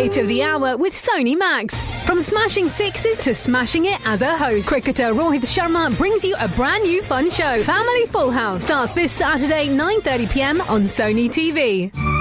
Hit of the hour with Sony Max. From smashing sixes to smashing it as a host, cricketer Rohit Sharma brings you a brand new fun show. Family Full House starts this Saturday 9:30 p.m. on Sony TV.